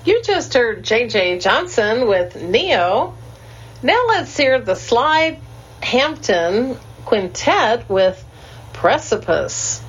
You just heard J.J. Johnson with Neo. Now let's hear the Slide Hampton Quintet with Precipice.